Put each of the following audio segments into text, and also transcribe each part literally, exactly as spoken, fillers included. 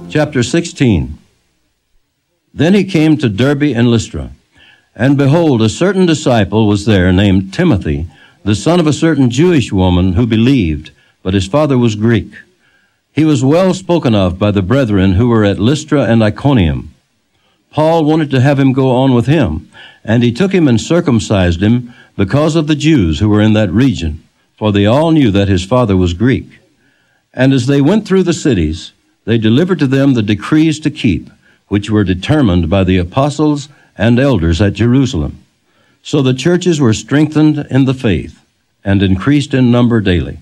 Chapter sixteen. Then he came to Derbe and Lystra, and behold, a certain disciple was there named Timothy, the son of a certain Jewish woman who believed, but his father was Greek. He was well spoken of by the brethren who were at Lystra and Iconium. Paul wanted to have him go on with him, and he took him and circumcised him because of the Jews who were in that region, for they all knew that his father was Greek. And as they went through the cities, they delivered to them the decrees to keep, which were determined by the apostles and elders at Jerusalem. So the churches were strengthened in the faith and increased in number daily.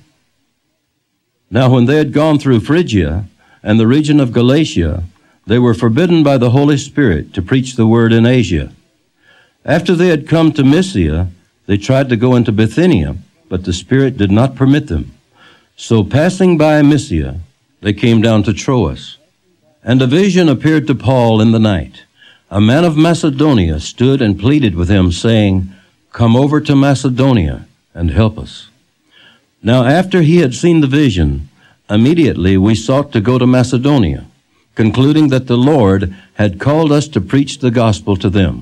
Now when they had gone through Phrygia and the region of Galatia, they were forbidden by the Holy Spirit to preach the word in Asia. After they had come to Mysia, they tried to go into Bithynia, but the Spirit did not permit them. So passing by Mysia, they came down to Troas. And a vision appeared to Paul in the night. A man of Macedonia stood and pleaded with him, saying, "Come over to Macedonia and help us." Now after he had seen the vision, immediately we sought to go to Macedonia, concluding that the Lord had called us to preach the gospel to them.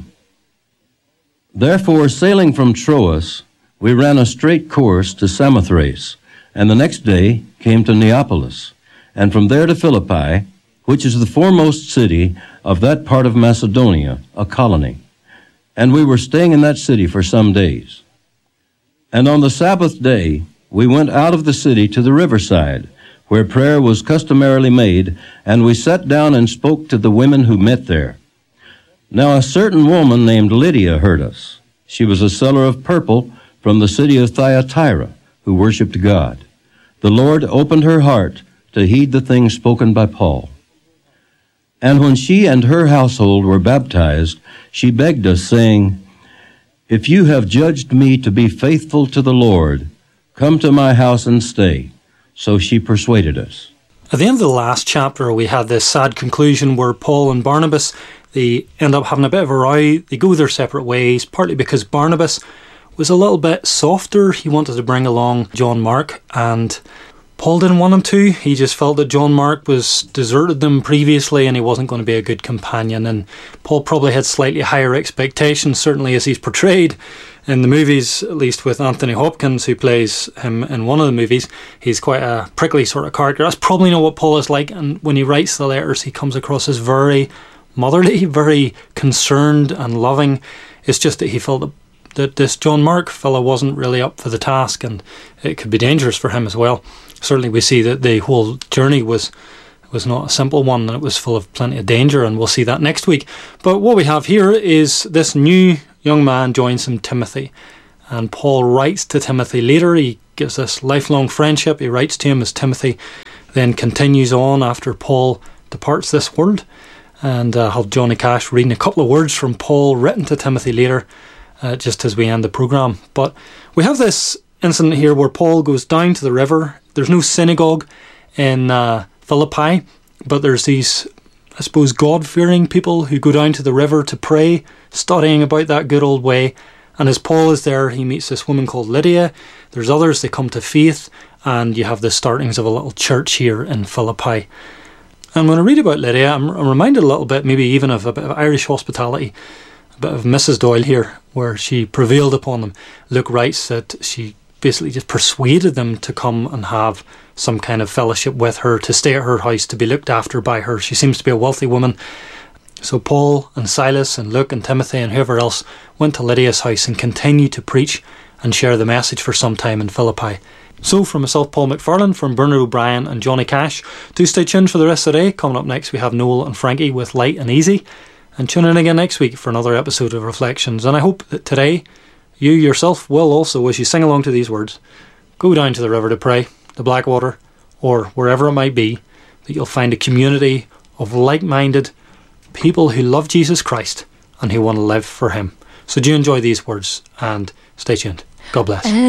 Therefore, sailing from Troas, we ran a straight course to Samothrace, and the next day came to Neapolis, and from there to Philippi, which is the foremost city of that part of Macedonia, a colony. And we were staying in that city for some days. And on the Sabbath day, we went out of the city to the riverside, where prayer was customarily made, and we sat down and spoke to the women who met there. Now a certain woman named Lydia heard us. She was a seller of purple from the city of Thyatira, who worshipped God. The Lord opened her heart to heed the things spoken by Paul. And when she and her household were baptized, she begged us, saying, "If you have judged me to be faithful to the Lord, come to my house and stay." So she persuaded us. At the end of the last chapter, we had this sad conclusion where Paul and Barnabas, they end up having a bit of a row. They go their separate ways, partly because Barnabas was a little bit softer. He wanted to bring along John Mark, and Paul didn't want him to. He just felt that John Mark was deserted them previously and he wasn't going to be a good companion. And Paul probably had slightly higher expectations, certainly as he's portrayed in the movies, at least with Anthony Hopkins, who plays him in one of the movies. He's quite a prickly sort of character. That's probably not what Paul is like. And when he writes the letters, he comes across as very motherly, very concerned and loving. It's just that he felt that that this John Mark fellow wasn't really up for the task, and it could be dangerous for him as well. Certainly we see that the whole journey was was not a simple one, and it was full of plenty of danger, and we'll see that next week. But what we have here is this new young man joins him, Timothy, and Paul writes to Timothy later. He gives this lifelong friendship. He writes to him as Timothy, then continues on after Paul departs this world, and uh, I'll have Johnny Cash reading a couple of words from Paul written to Timothy later, Uh, just as we end the programme. But we have this incident here where Paul goes down to the river. There's no synagogue in uh, Philippi, but there's these, I suppose, God-fearing people who go down to the river to pray, studying about that good old way. And as Paul is there, he meets this woman called Lydia. There's others, they come to faith, and you have the startings of a little church here in Philippi. And when I read about Lydia, I'm, I'm reminded a little bit, maybe even of a bit of Irish hospitality, a bit of Missus Doyle here, where she prevailed upon them. Luke writes that she basically just persuaded them to come and have some kind of fellowship with her, to stay at her house, to be looked after by her. She seems to be a wealthy woman. So Paul and Silas and Luke and Timothy and whoever else went to Lydia's house and continued to preach and share the message for some time in Philippi. So from myself, Paul McFarlane, from Bernard O'Brien and Johnny Cash, do stay tuned for the rest of the day. Coming up next, we have Noel and Frankie with Light and Easy. And tune in again next week for another episode of Reflections. And I hope that today, you yourself will also, as you sing along to these words, go down to the river to pray, the Blackwater, or wherever it might be, that you'll find a community of like-minded people who love Jesus Christ and who want to live for him. So do enjoy these words and stay tuned. God bless.